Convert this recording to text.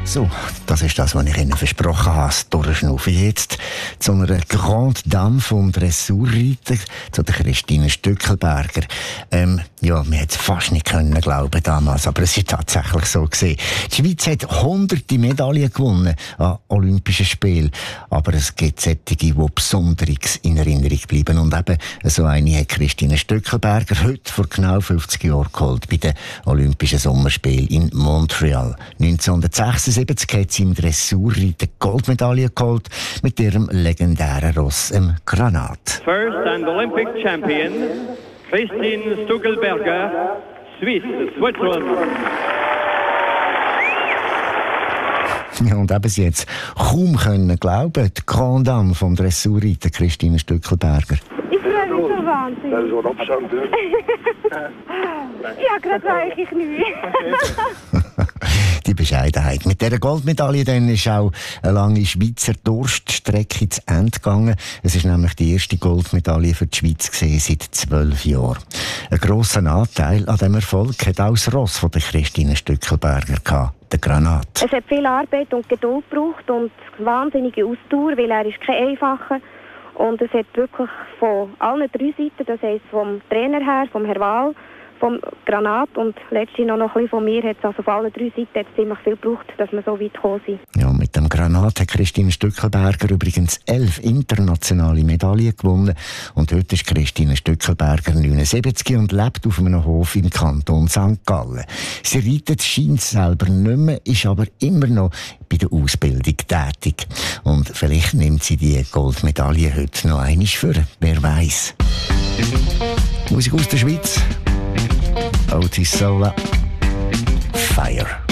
So, das ist das, was ich Ihnen versprochen habe. Durchschnaufen jetzt zu einer Grande Dame vom Dressurreiten, zu der Christine Stückelberger. Ja, man hätte es fast nicht können glauben damals, aber es ist tatsächlich so gewesen. Die Schweiz hat hunderte Medaillen gewonnen an Olympischen Spielen, aber es gibt solche, die besonders in Erinnerung bleiben. Und eben so eine hat Christine Stückelberger heute vor genau 50 Jahren geholt bei den Olympischen Sommerspielen in Montreal. 1976 hat sie im Dressurreiten Goldmedaille geholt mit ihrem legendären Ross, im Granat. First and Olympic champion, Christine Stückelberger, Switzerland. Ja, und eben sie jetzt kaum können glauben, die Grande Dame vom Dressurreiten, Christine Stückelberger. Ich freue mich so wahnsinnig. Das ist so ein Abstand. Ja, gerade weiß ich nicht. Die Bescheidenheit. Mit dieser Goldmedaille dann ist auch eine lange Schweizer Durststrecke zu Ende gegangen. Es ist nämlich die erste Goldmedaille für die Schweiz gewesen, seit 12 Jahren. Ein grosser Anteil an diesem Erfolg hat auch das Ross von der Christine Stückelberger gehabt, der Granat. Es hat viel Arbeit und Geduld gebraucht und wahnsinnige Ausdauer, weil er ist kein einfacher. Und es hat wirklich von allen 3 Seiten, das heisst vom Trainer her, vom Herr Wahl, vom Granat und letztlich noch ein bisschen von mir, hat es also von allen 3 Seiten ziemlich viel gebraucht, dass wir so weit gekommen sind. Ja, mit dem Granat hat Christine Stückelberger übrigens 11 internationale Medaillen gewonnen. Und heute ist Christine Stückelberger 79 und lebt auf einem Hof im Kanton St. Gallen. Sie reitet scheint selber nicht mehr, ist aber immer noch bei der Ausbildung tätig. Und vielleicht nimmt sie die Goldmedaille heute noch einmal vor, wer weiß. Musik aus der Schweiz. Otis Sola, Fire.